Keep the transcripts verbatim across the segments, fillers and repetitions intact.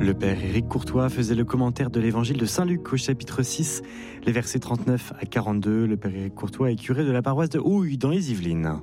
Le père Éric Courtois faisait le commentaire de l'évangile de Saint-Luc au chapitre six, les versets trente-neuf à quarante-deux. Le père Éric Courtois est curé de la paroisse de Houille dans les Yvelines.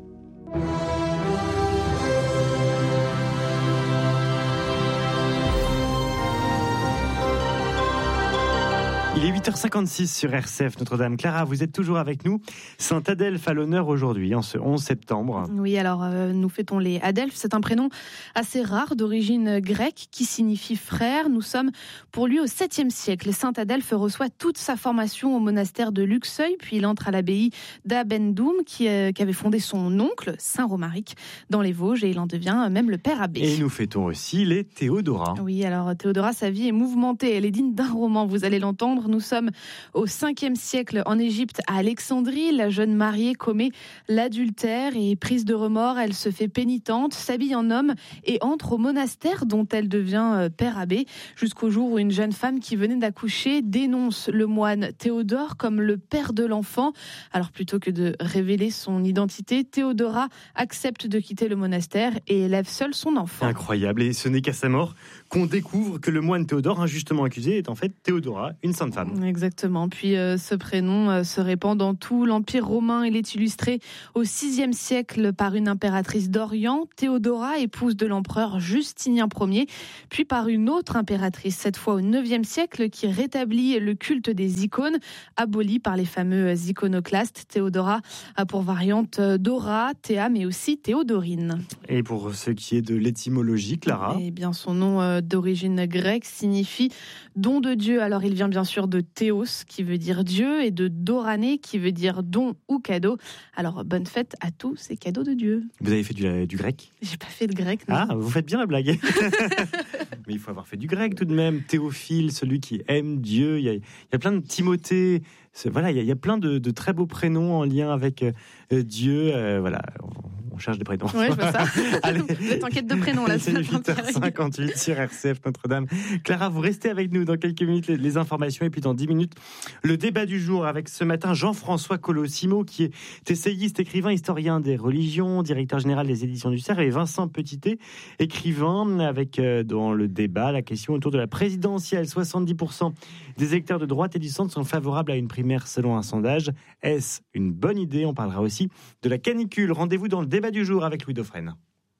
Il est huit heures cinquante-six sur R C F Notre-Dame. Clara, vous êtes toujours avec nous. Saint Adelphe à l'honneur aujourd'hui, en ce onze septembre. Oui, alors euh, nous fêtons les Adelphes. C'est un prénom assez rare d'origine grecque qui signifie frère. Nous sommes pour lui au septième siècle. Saint Adelphe reçoit toute sa formation au monastère de Luxeuil, puis il entre à l'abbaye d'Abendoum qui, euh, qui avait fondé son oncle, Saint Romaric, dans les Vosges, et il en devient même le père abbé. Et nous fêtons aussi les Théodora. Oui, alors Théodora, sa vie est mouvementée. Elle est digne d'un roman, vous allez l'entendre. Nous sommes au cinquième siècle en Égypte, à Alexandrie. La jeune mariée commet l'adultère et prise de remords, elle se fait pénitente, s'habille en homme et entre au monastère dont elle devient père abbé, jusqu'au jour où une jeune femme qui venait d'accoucher dénonce le moine Théodore comme le père de l'enfant. Alors plutôt que de révéler son identité, Théodora accepte de quitter le monastère et élève seule son enfant. Incroyable, et ce n'est qu'à sa mort qu'on découvre que le moine Théodore, injustement accusé, est en fait Théodora, une sainte femme. Exactement. Puis euh, ce prénom euh, se répand dans tout l'Empire romain. Il est illustré au sixième siècle par une impératrice d'Orient, Théodora, épouse de l'empereur Justinien Ier, puis par une autre impératrice, cette fois au neuvième siècle, qui rétablit le culte des icônes, aboli par les fameux iconoclastes. Théodora a pour variante Dora, Théa, mais aussi Théodorine. Et pour ce qui est de l'étymologie, Clara ? Eh bien, son nom euh, d'origine grecque signifie don de Dieu. Alors, il vient bien sûr de Théos, qui veut dire Dieu, et de Dorané, qui veut dire don ou cadeau. Alors, bonne fête à tous ces cadeaux de Dieu. Vous avez fait du, du grec ? J'ai pas fait de grec, non. Ah, vous faites bien la blague. Mais il faut avoir fait du grec tout de même. Théophile, celui qui aime Dieu. Il y a, il y a plein de Timothée. Voilà, il y a, il y a plein de, de très beaux prénoms en lien avec euh, Dieu. Euh, voilà, on, on cherche des prénoms. Oui, je vois ça. Allez. Vous êtes en quête de prénoms, là. C'est huit heures cinquante-huit sur R C F Notre-Dame. Clara, vous restez avec nous dans quelques minutes, les, les informations, et puis dans dix minutes, le débat du jour avec ce matin Jean-François Colosimo, qui est essayiste, écrivain, historien des religions, directeur général des éditions du Cerf, et Vincent Petitet, écrivain, avec euh, dans le débat la question autour de la présidentielle. soixante-dix pour cent des électeurs de droite et du centre sont favorables à une primaire selon un sondage. Est-ce une bonne idée ? On parlera aussi de la canicule. Rendez-vous dans le débat du jour avec Louis Dauphren.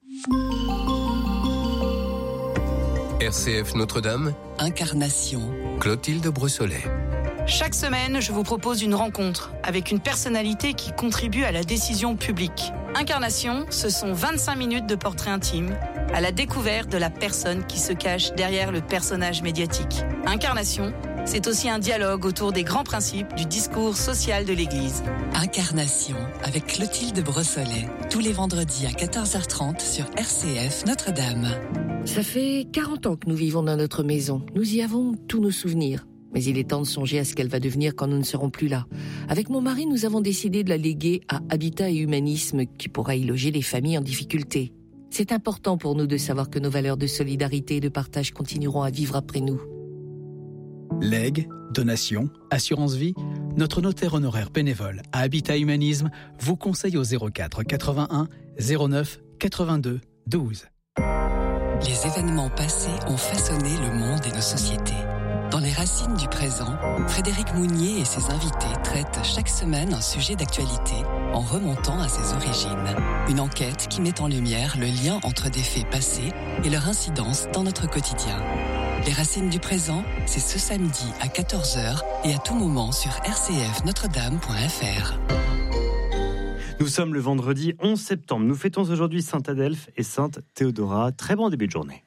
R C F Notre-Dame, Incarnation, Clotilde Brossolet. Chaque semaine, je vous propose une rencontre avec une personnalité qui contribue à la décision publique. Incarnation, ce sont vingt-cinq minutes de portrait intime, à la découverte de la personne qui se cache derrière le personnage médiatique. Incarnation, c'est aussi un dialogue autour des grands principes du discours social de l'Église. Incarnation, avec Clotilde Brossolet, tous les vendredis à quatorze heures trente sur R C F Notre-Dame. Ça fait quarante ans que nous vivons dans notre maison. Nous y avons tous nos souvenirs. Mais il est temps de songer à ce qu'elle va devenir quand nous ne serons plus là. Avec mon mari, nous avons décidé de la léguer à Habitat et Humanisme, qui pourra y loger les familles en difficulté. C'est important pour nous de savoir que nos valeurs de solidarité et de partage continueront à vivre après nous. Legs, donations, assurance vie, notre notaire honoraire bénévole à Habitat Humanisme vous conseille au zéro quatre quatre-vingt-un zéro neuf quatre-vingt-deux douze. Les événements passés ont façonné le monde et nos sociétés. Dans les racines du présent, Frédéric Mounier et ses invités traitent chaque semaine un sujet d'actualité en remontant à ses origines. Une enquête qui met en lumière le lien entre des faits passés et leur incidence dans notre quotidien. Les racines du présent, c'est ce samedi à quatorze heures et à tout moment sur r c f notre dame point f r. Nous sommes le vendredi onze septembre. Nous fêtons aujourd'hui Saint Adelphe et Sainte Théodora. Très bon début de journée.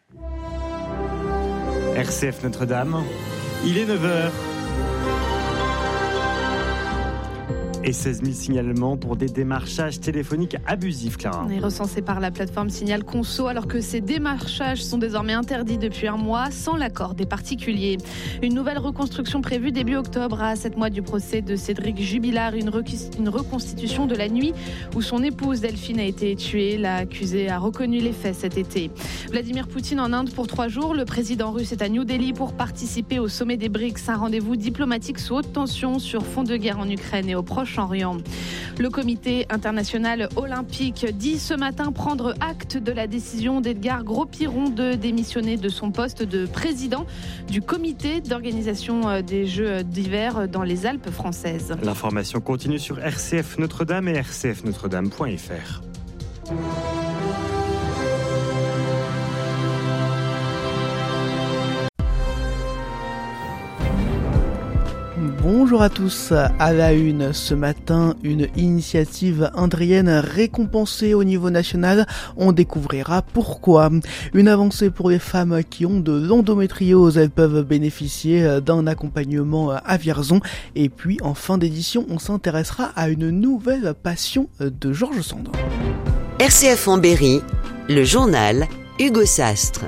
R C F Notre-Dame, il est neuf heures. Et seize mille signalements pour des démarchages téléphoniques abusifs, Clara. On est recensé par la plateforme Signal Conso, alors que ces démarchages sont désormais interdits depuis un mois, sans l'accord des particuliers. Une nouvelle reconstruction prévue début octobre, à sept mois du procès de Cédric Jubilard, une, recu- une reconstitution de la nuit où son épouse Delphine a été tuée. L'accusé a reconnu les faits cet été. Vladimir Poutine en Inde pour trois jours. Le président russe est à New Delhi pour participer au sommet des B R I C S, un rendez-vous diplomatique sous haute tension sur fond de guerre en Ukraine et au Proche Proche-Orient. Le comité international olympique dit ce matin prendre acte de la décision d'Edgar Gros-Piron de démissionner de son poste de président du comité d'organisation des Jeux d'hiver dans les Alpes françaises. L'information continue sur R C F Notre-Dame et r c f notre dame point f r. Bonjour à tous, à la une ce matin, une initiative indrienne récompensée au niveau national. On découvrira pourquoi. Une avancée pour les femmes qui ont de l'endométriose, elles peuvent bénéficier d'un accompagnement à Vierzon. Et puis en fin d'édition, on s'intéressera à une nouvelle passion de Georges Sand. R C F en Berry, le journal Hugo Sastre.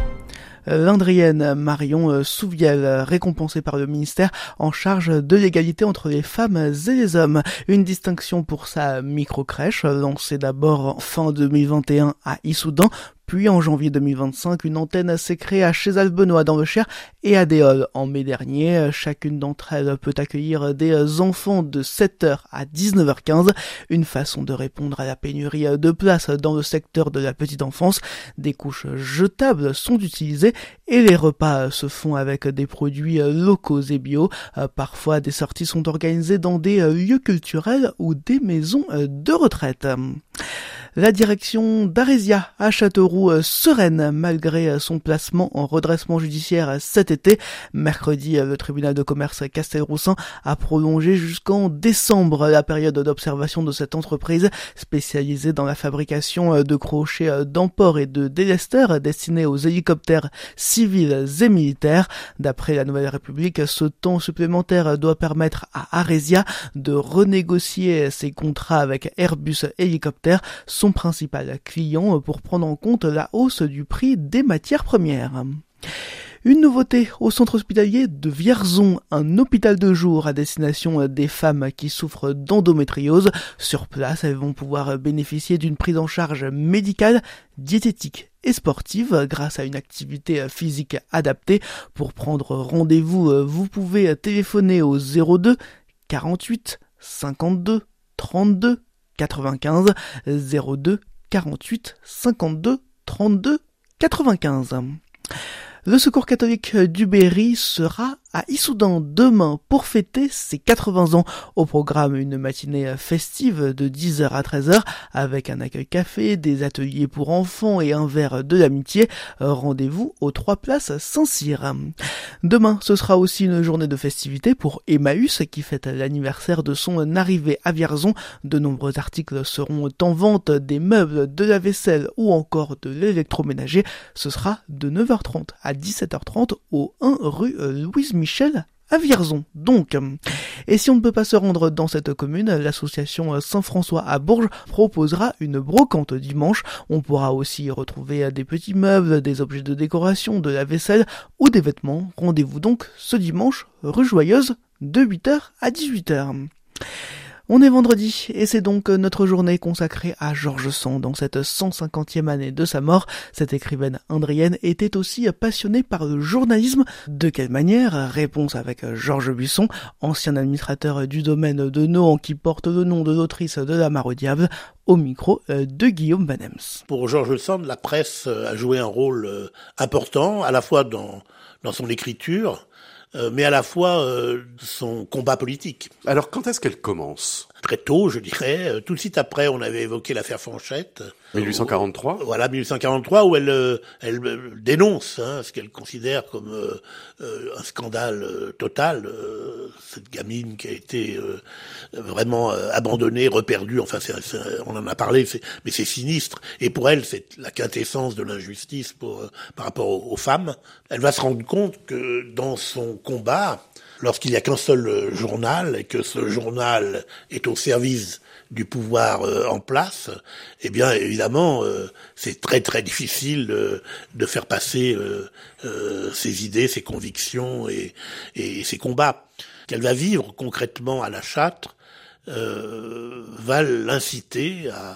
L'Indrienne Marion Souviel, récompensée par le ministère en charge de l'égalité entre les femmes et les hommes. Une distinction pour sa micro-crèche, lancée d'abord fin deux mille vingt et un à Issoudun, puis en janvier deux mille vingt-cinq, une antenne s'est créée à Chézal-Benoît dans le Cher et à Déol. En mai dernier, chacune d'entre elles peut accueillir des enfants de sept heures à dix-neuf heures quinze. Une façon de répondre à la pénurie de place dans le secteur de la petite enfance. Des couches jetables sont utilisées et les repas se font avec des produits locaux et bio. Parfois, des sorties sont organisées dans des lieux culturels ou des maisons de retraite. La direction d'Arésia à Châteauroux sereine malgré son placement en redressement judiciaire cet été. Mercredi, le tribunal de commerce Castelroussin a prolongé jusqu'en décembre la période d'observation de cette entreprise spécialisée dans la fabrication de crochets d'emport et de délesteurs destinés aux hélicoptères civils et militaires. D'après la Nouvelle République, ce temps supplémentaire doit permettre à Arésia de renégocier ses contrats avec Airbus Hélicoptères, son principal client, pour prendre en compte la hausse du prix des matières premières. Une nouveauté au centre hospitalier de Vierzon, un hôpital de jour à destination des femmes qui souffrent d'endométriose. Sur place, elles vont pouvoir bénéficier d'une prise en charge médicale, diététique et sportive grâce à une activité physique adaptée. Pour prendre rendez-vous, vous pouvez téléphoner au zéro deux quarante-huit cinquante-deux trente-deux quatre-vingt-quinze, zéro deux quarante-huit cinquante-deux trente-deux quatre-vingt-quinze. Le Secours catholique du Berry sera à Issoudun demain pour fêter ses quatre-vingts ans. Au programme, une matinée festive de dix heures à treize heures avec un accueil café, des ateliers pour enfants et un verre de l'amitié. Rendez-vous aux trois places Saint-Cyr. Demain, ce sera aussi une journée de festivité pour Emmaüs qui fête l'anniversaire de son arrivée à Vierzon. De nombreux articles seront en vente, des meubles, de la vaisselle ou encore de l'électroménager. Ce sera de neuf heures trente à dix-sept heures trente au un rue Louise Michel à Vierzon. Donc, et si on ne peut pas se rendre dans cette commune, l'association Saint-François à Bourges proposera une brocante dimanche. On pourra aussi y retrouver des petits meubles, des objets de décoration, de la vaisselle ou des vêtements. Rendez-vous donc ce dimanche, rue Joyeuse, de huit heures à dix-huit heures. On est vendredi et c'est donc notre journée consacrée à Georges Sand. Dans cette cent cinquantième année de sa mort, cette écrivaine indrienne était aussi passionnée par le journalisme. De quelle manière? Réponse avec Georges Buisson, ancien administrateur du domaine de Nohant qui porte le nom de l'autrice de La Mare au Diable, au micro de Guillaume Van Ems. Pour Georges Sand, la presse a joué un rôle important, à la fois dans, dans son écriture, Euh, mais à la fois euh, son combat politique. Alors quand est-ce qu'elle commence? Très tôt, je dirais. Tout de suite après, on avait évoqué l'affaire Fanchette. dix-huit cent quarante-trois. Où, voilà, dix-huit cent quarante-trois, où elle, euh, elle euh, dénonce hein, ce qu'elle considère comme euh, euh, un scandale euh, total. Euh, cette gamine qui a été euh, vraiment euh, abandonnée, reperdue. Enfin, c'est, c'est, on en a parlé, c'est, mais c'est sinistre. Et pour elle, c'est la quintessence de l'injustice pour, euh, par rapport aux, aux femmes. Elle va se rendre compte que dans son combat, lorsqu'il n'y a qu'un seul journal et que ce journal est au service du pouvoir euh, en place, eh bien évidemment euh, c'est très très difficile euh, de faire passer euh, euh, ses idées, ses convictions et, et ses combats. Qu'elle va vivre concrètement à La Châtre euh, va l'inciter à,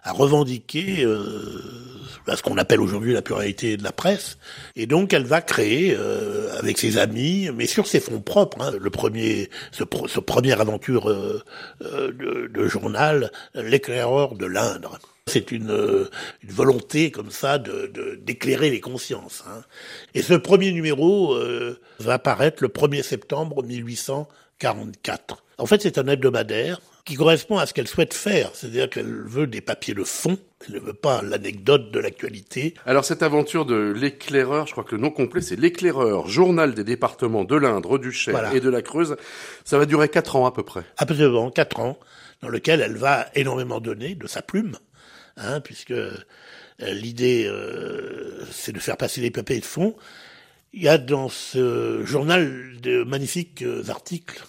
à revendiquer euh, ce qu'on appelle aujourd'hui la pluralité de la presse. Et donc, elle va créer, euh, avec ses amis, mais sur ses fonds propres, hein, le premier, ce, ce première aventure euh, euh, de, de journal, l'éclaireur de l'Indre. C'est une, une volonté comme ça de, de d'éclairer les consciences. Hein. Et ce premier numéro euh, va paraître le premier septembre mille huit cent quarante-quatre. En fait, c'est un hebdomadaire qui correspond à ce qu'elle souhaite faire, c'est-à-dire qu'elle veut des papiers de fond, elle ne veut pas l'anecdote de l'actualité. Alors cette aventure de l'éclaireur, je crois que le nom complet c'est l'éclaireur, journal des départements de l'Indre, du Cher voilà. et de la Creuse, ça va durer quatre ans à peu près. Absolument, quatre ans, dans lequel elle va énormément donner de sa plume. Hein, puisque euh, l'idée, euh, c'est de faire passer les papiers de fond. Il y a dans ce journal de magnifiques articles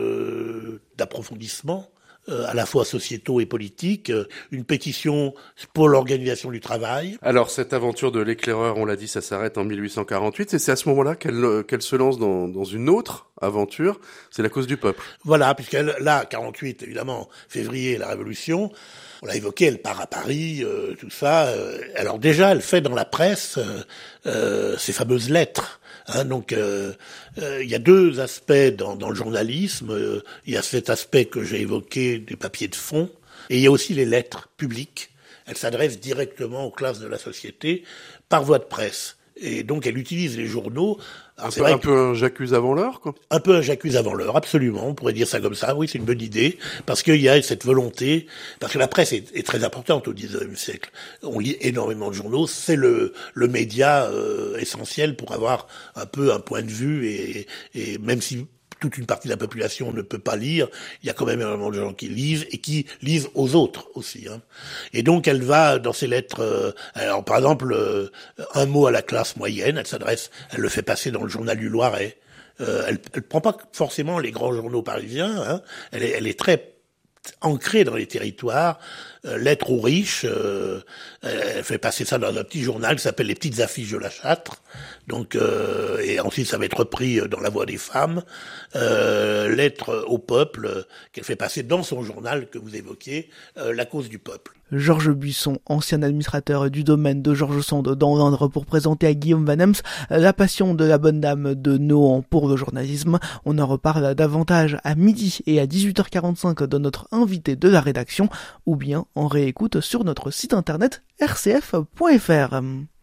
de, d'approfondissement, euh, à la fois sociétaux et politiques, euh, une pétition pour l'organisation du travail. Alors, cette aventure de l'éclaireur, on l'a dit, ça s'arrête en mille huit cent quarante-huit, et c'est à ce moment-là qu'elle, qu'elle se lance dans, dans une autre aventure, c'est la cause du peuple. Voilà, puisqu'elle, là, quarante-huit, évidemment, février, la Révolution, on l'a évoqué, elle part à Paris, euh, tout ça. Euh, alors déjà, elle fait dans la presse euh, euh, ces fameuses lettres. Hein, donc, euh, euh, il y a deux aspects dans, dans le journalisme. Euh, il y a cet aspect que j'ai évoqué des papiers de fond, et il y a aussi les lettres publiques. Elle s'adresse directement aux classes de la société par voie de presse. Et donc, elle utilise les journaux. Alors, c'est un, peu, un peu un j'accuse avant l'heure, quoi. Un peu un j'accuse avant l'heure, absolument. On pourrait dire ça comme ça. Oui, c'est une bonne idée. Parce qu'il y a cette volonté, parce que la presse est, est très importante au dix-neuvième siècle. On lit énormément de journaux. C'est le, le média euh, essentiel pour avoir un peu un point de vue et, et même si toute une partie de la population ne peut pas lire, il y a quand même énormément de gens qui lisent et qui lisent aux autres aussi. Hein. Et donc elle va dans ses lettres, euh, alors par exemple euh, un mot à la classe moyenne, elle s'adresse, elle le fait passer dans le journal du Loiret. Euh, elle, elle prend pas forcément les grands journaux parisiens. Hein. Elle est, elle est très ancrée dans les territoires. Euh, lettres aux riches, euh, elle fait passer ça dans un petit journal qui s'appelle Les Petites Affiches de la Châtre. Donc, euh, et ensuite ça va être repris dans La Voix des femmes. Euh, lettres au peuple, euh, qu'elle fait passer dans son journal que vous évoquiez, euh, La Cause du peuple. Georges Buisson, ancien administrateur du domaine de Georges Sand dans l'Indre, pour présenter à Guillaume Van Ems La Passion de la bonne dame de Nohant pour le journalisme. On en reparle davantage à midi et à dix-huit heures quarante-cinq de notre invité de la rédaction, ou bien en réécoute sur notre site internet r c f point f r.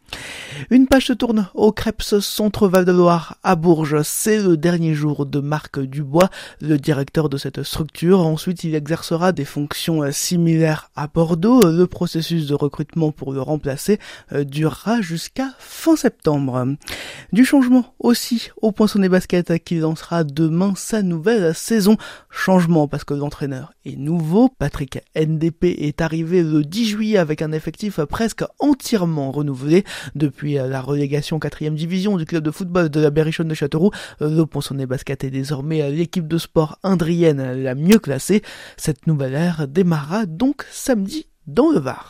Une page se tourne au Creps Centre Val-de-Loire à Bourges. C'est le dernier jour de Marc Dubois, le directeur de cette structure. Ensuite, il exercera des fonctions similaires à Bordeaux. Le processus de recrutement pour le remplacer durera jusqu'à fin septembre. Du changement aussi au Poinçonnet Basket qui lancera demain sa nouvelle saison. Changement parce que l'entraîneur est nouveau. Patrick N D P est arrivé le dix juillet avec un effectif presque entièrement renouvelé. Depuis la relégation quatrième division du club de football de la Berrichonne de Châteauroux, le Poinçonnet Basket est désormais l'équipe de sport indrienne la mieux classée. Cette nouvelle ère démarrera donc samedi dans le Var.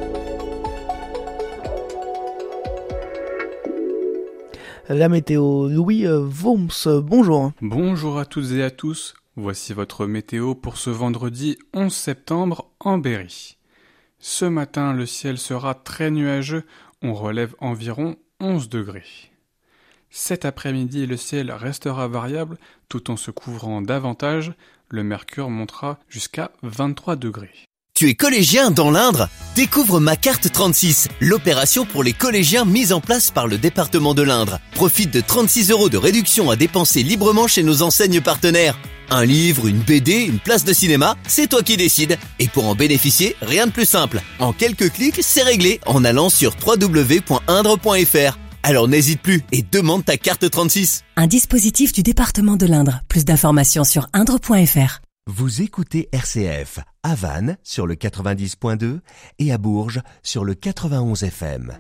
La météo, Louis Worms, bonjour. Bonjour à toutes et à tous, voici votre météo pour ce vendredi onze septembre en Berry. Ce matin, le ciel sera très nuageux, on relève environ onze degrés. Cet après-midi, le ciel restera variable tout en se couvrant davantage, le mercure montera jusqu'à vingt-trois degrés. Tu es collégien dans l'Indre ? Découvre Ma Carte trente-six, l'opération pour les collégiens mise en place par le département de l'Indre. Profite de trente-six euros de réduction à dépenser librement chez nos enseignes partenaires. Un livre, une B D, une place de cinéma, c'est toi qui décides. Et pour en bénéficier, rien de plus simple. En quelques clics, c'est réglé en allant sur w w w point indre point f r. Alors n'hésite plus et demande ta carte trente-six. Un dispositif du département de l'Indre. Plus d'informations sur indre point f r. Vous écoutez R C F à Vannes sur le quatre-vingt-dix point deux et à Bourges sur le quatre-vingt-onze F M.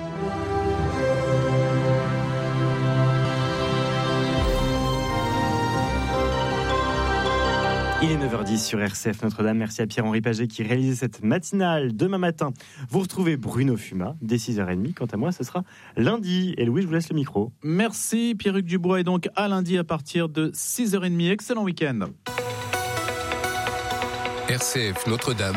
Il est neuf heures dix sur R C F Notre-Dame. Merci à Pierre-Henri Paget qui réalisait cette matinale. Demain matin, vous retrouvez Bruno Fuma dès six heures trente. Quant à moi, ce sera lundi. Et Louis, je vous laisse le micro. Merci Pierruc Dubois. Et donc à lundi à partir de six heures trente. Excellent week-end. R C F Notre-Dame.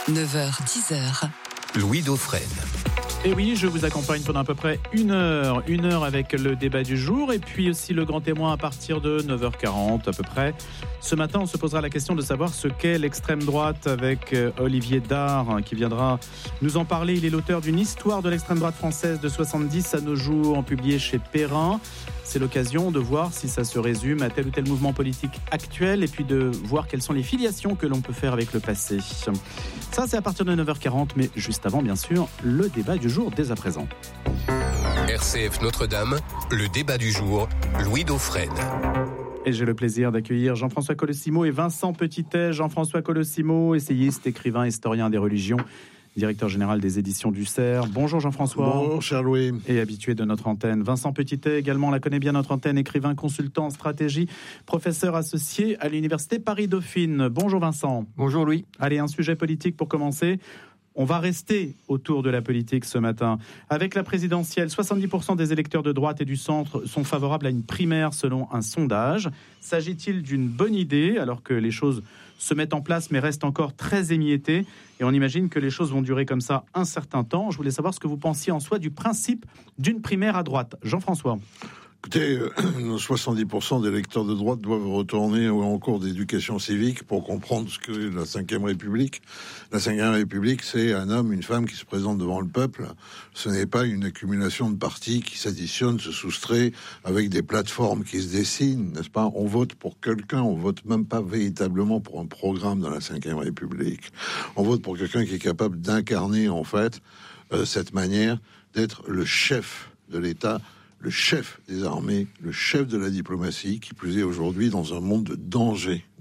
neuf heures dix heures. Louis Dauphren. Et oui, je vous accompagne pendant à peu près une heure, une heure avec le débat du jour et puis aussi le grand témoin à partir de neuf heures quarante à peu près. Ce matin, on se posera la question de savoir ce qu'est l'extrême droite avec Olivier Dard qui viendra nous en parler. Il est l'auteur d'une histoire de l'extrême droite française de soixante-dix à nos jours, publiée chez Perrin. C'est l'occasion de voir si ça se résume à tel ou tel mouvement politique actuel et puis de voir quelles sont les filiations que l'on peut faire avec le passé. Ça, c'est à partir de neuf heures quarante, mais juste avant, bien sûr, le débat du jour dès à présent. R C F Notre-Dame, le débat du jour, Louis Dauphren. Et j'ai le plaisir d'accueillir Jean-François Colosimo et Vincent Petitet. Jean-François Colosimo, essayiste, écrivain, historien des religions, directeur général des éditions du Cerf. Bonjour Jean-François. Bonjour cher Louis. Et habitué de notre antenne. Vincent Petitet également, la connaît bien notre antenne, écrivain, consultant en stratégie, professeur associé à l'université Paris-Dauphine. Bonjour Vincent. Bonjour Louis. Allez, un sujet politique pour commencer. On va rester autour de la politique ce matin. Avec la présidentielle, soixante-dix pour cent des électeurs de droite et du centre sont favorables à une primaire selon un sondage. S'agit-il d'une bonne idée alors que les choses se mettent en place mais restent encore très émiettées et on imagine que les choses vont durer comme ça un certain temps. Je voulais savoir ce que vous pensiez en soi du principe d'une primaire à droite. Jean-François. Écoutez, euh, soixante-dix pour cent des électeurs de droite doivent retourner en cours d'éducation civique pour comprendre ce que la cinquième République. La cinquième République, c'est un homme, une femme qui se présente devant le peuple. Ce n'est pas une accumulation de partis qui s'additionnent, se soustraient avec des plateformes qui se dessinent, n'est-ce pas? On vote pour quelqu'un, on vote même pas véritablement pour un programme dans la cinquième République. On vote pour quelqu'un qui est capable d'incarner, en fait, euh, cette manière d'être le chef de l'État, le chef des armées, le chef de la diplomatie, qui plus est aujourd'hui dans un monde de danger.